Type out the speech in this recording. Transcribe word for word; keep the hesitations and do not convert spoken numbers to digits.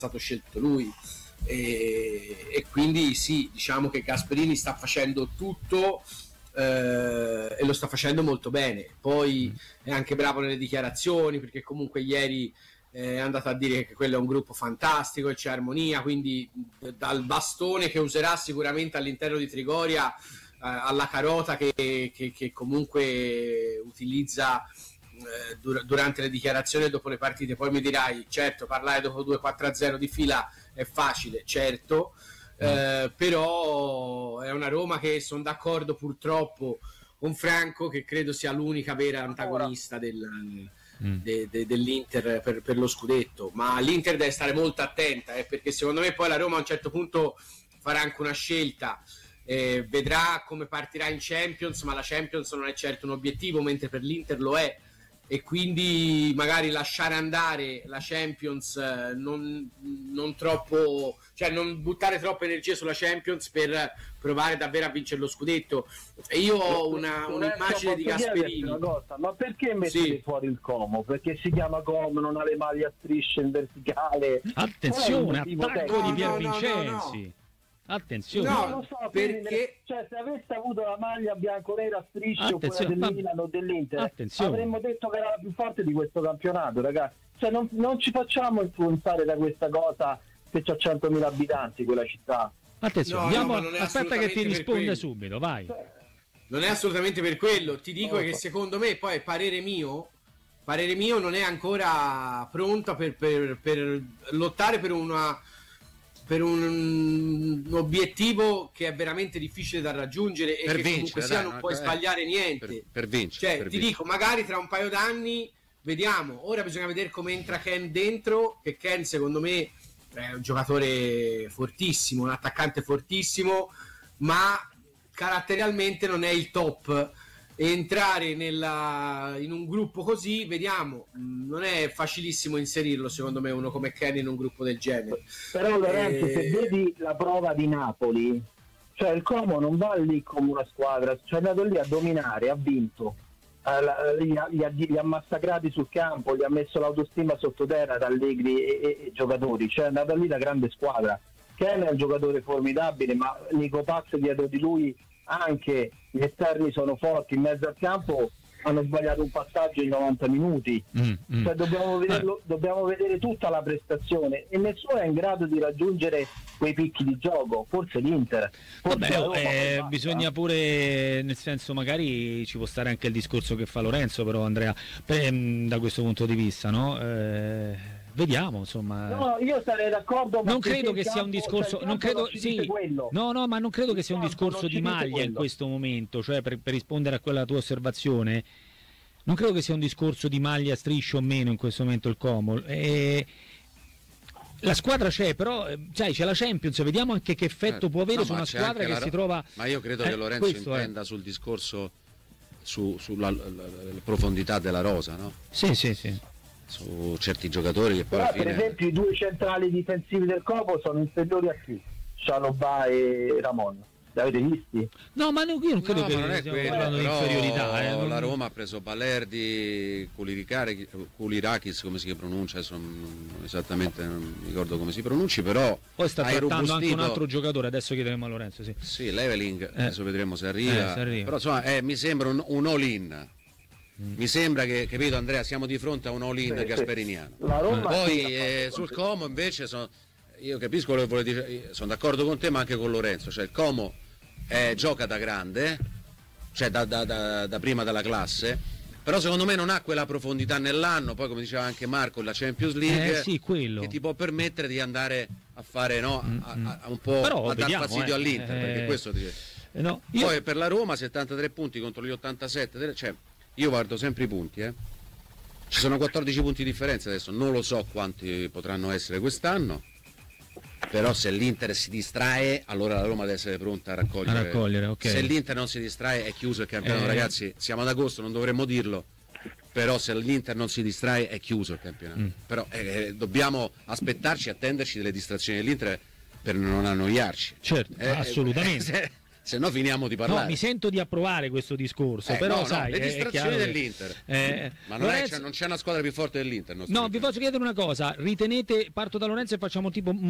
stato scelto lui, e, e quindi sì, diciamo che Gasperini sta facendo tutto eh, e lo sta facendo molto bene. Poi è anche bravo nelle dichiarazioni, perché comunque ieri è andato a dire che quello è un gruppo fantastico e c'è armonia, quindi dal bastone che userà sicuramente all'interno di Trigoria eh, alla carota che, che, che comunque utilizza eh, dur- durante le dichiarazioni e dopo le partite. Poi mi dirai, certo, parlare dopo due quattro a zero di fila è facile, certo, eh, però è una Roma che, sono d'accordo purtroppo con Franco, che credo sia l'unica vera antagonista del De, de, dell'Inter per, per lo scudetto, ma l'Inter deve stare molto attenta eh, perché secondo me poi la Roma a un certo punto farà anche una scelta, eh, vedrà come partirà in Champions, ma la Champions non è certo un obiettivo, mentre per l'Inter lo è, e quindi magari lasciare andare la Champions, eh, non, non troppo, cioè non buttare troppe energie sulla Champions per provare davvero a vincere lo scudetto. E io ho una, un'immagine di Gasperini. Una cosa, ma perché mettete sì. fuori il Como? Perché si chiama Como, non ha le maglie a strisce in verticale. Attenzione, attacco no, di Pier no, Vincenzi. no, no, no. Attenzione, no, non lo so, perché cioè, se avesse avuto la maglia bianco-nera a strisce o quella del ma... Milan o dell'Inter, attenzione. avremmo detto che era la più forte di questo campionato, ragazzi. Cioè, non, non ci facciamo influenzare da questa cosa che c'ha centomila abitanti quella città. Attenzione, no, andiamo, no, aspetta che ti risponde subito, vai. Non è assolutamente per quello, ti dico oh, che secondo me poi parere mio parere mio non è ancora pronta per, per, per lottare per una per un, un obiettivo che è veramente difficile da raggiungere e per che vincere, comunque sia dai, non no, puoi eh, sbagliare niente per, per vincere, cioè per ti vincere. dico, magari tra un paio d'anni vediamo. Ora bisogna vedere come entra Ken dentro, che Ken secondo me è un giocatore fortissimo, un attaccante fortissimo, ma caratterialmente non è il top. Entrare nella, in un gruppo così, vediamo, non è facilissimo inserirlo secondo me uno come Ken in un gruppo del genere. Però Lorenzo, e... se vedi la prova di Napoli, cioè il Como non va lì come una squadra, cioè è andato lì a dominare, ha vinto, li ha, li ha, li ha massacrati sul campo, gli ha messo l'autostima sottoterra da Allegri e, e, e giocatori, cioè è andata lì la grande squadra. Ken è un giocatore formidabile, ma Nico Paz dietro di lui, anche gli esterni sono forti, in mezzo al campo hanno sbagliato un passaggio in novanta minuti, mm, mm. Cioè dobbiamo, vederlo, eh. dobbiamo vedere tutta la prestazione e nessuno è in grado di raggiungere quei picchi di gioco, forse l'Inter, forse Vabbè, Roma, eh, bisogna pure, nel senso, magari ci può stare anche il discorso che fa Lorenzo, però Andrea, per, da questo punto di vista, no? Eh, vediamo, insomma. No, io sarei d'accordo, ma non credo che campo, sia un discorso, cioè non credo, non sì, no, no, ma non credo il che sia un discorso di maglia quello. in questo momento, cioè per, per rispondere a quella tua osservazione, non credo che sia un discorso di maglia, striscio o meno in questo momento il Como. E la squadra c'è, però sai, c'è la Champions, vediamo anche che effetto può avere no, su una squadra che la... si trova. Ma io credo eh, che Lorenzo intenda è. sul discorso su, sulla la, la, la profondità della rosa, no? Sì, sì, sì. Su certi giocatori che poi però alla fine... per esempio i due centrali difensivi del Como sono inferiori a chi? Cialobà e Ramon. Li avete visti? No, ma io non credo no, che non è stiamo quello, parlando di inferiorità. Eh, non... La Roma ha preso Balerdi, Kulirakis, come si pronuncia, adesso non, esattamente non ricordo come si pronunci, però poi sta trattando robustito... anche un altro giocatore, adesso chiederemo a Lorenzo. Sì, sì Leveling, eh. adesso vedremo se arriva, eh, se arriva. Però insomma eh, mi sembra un, un all-in. Mm. Mi sembra che, capito Andrea, siamo di fronte a un all-in sì, gasperiniano. La Roma poi eh, sul Como invece sono, io capisco quello che vuole dire, sono d'accordo con te ma anche con Lorenzo, cioè il Como eh, gioca da grande, cioè da, da, da, da prima della classe, però secondo me non ha quella profondità nell'anno, poi come diceva anche Marco la Champions League eh, sì, quello. che ti può permettere di andare a fare no, a, a, a un po' però, a dar vediamo, fastidio eh, all'Inter, eh, perché questo ti... eh, no, io... Poi per la Roma settantatré punti contro gli ottantasette, cioè io guardo sempre i punti, eh. Ci sono quattordici punti di differenza adesso, non lo so quanti potranno essere quest'anno, però se l'Inter si distrae allora la Roma deve essere pronta a raccogliere, a raccogliere okay. Se l'Inter non si distrae è chiuso il campionato, eh. ragazzi, siamo ad agosto, non dovremmo dirlo, però se l'Inter non si distrae è chiuso il campionato, mm. però eh, dobbiamo aspettarci, attenderci delle distrazioni dell'Inter per non annoiarci. Certo, eh, assolutamente. Eh, se no finiamo di parlare. No, mi sento di approvare questo discorso, Eh, però no, no, sai, le è- è distrazioni chiaro che- dell'Inter. Eh, Ma non, è- Lorenzo- c'è, non c'è una squadra più forte dell'Inter. il nostro No, vi Inter. posso chiedere una cosa, ritenete, parto da Lorenzo e facciamo tipo